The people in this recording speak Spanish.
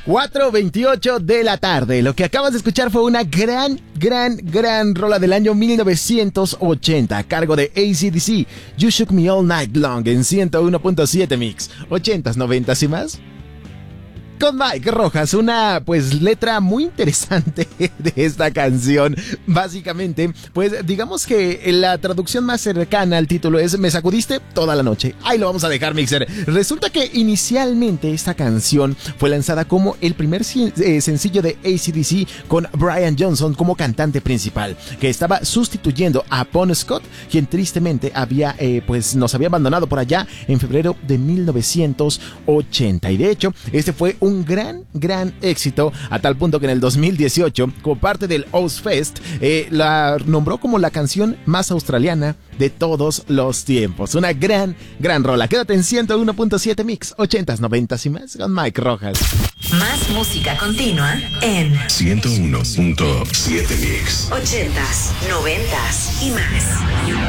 4:28 de la tarde. Lo que acabas de escuchar fue una gran rola del año 1980 a cargo de AC/DC. You Shook Me All Night Long en 101.7 Mix. 80s, 90s y más. Con Mike Rojas, una letra muy interesante de esta canción. Básicamente, digamos que la traducción más cercana al título es "Me sacudiste toda la noche". Ahí lo vamos a dejar, Mixer. Resulta que inicialmente esta canción fue lanzada como el primer sencillo de AC/DC con Brian Johnson como cantante principal, que estaba sustituyendo a Bon Scott, quien tristemente nos había abandonado por allá en febrero de 1980. Y de hecho, este fue un gran éxito, a tal punto que en el 2018, como parte del Ozfest, la nombró como la canción más australiana de todos los tiempos. Una gran rola. Quédate en 101.7 Mix, 80s, 90s y más con Mike Rojas. Más música continua en 101.7 Mix, 80s, 90s y más.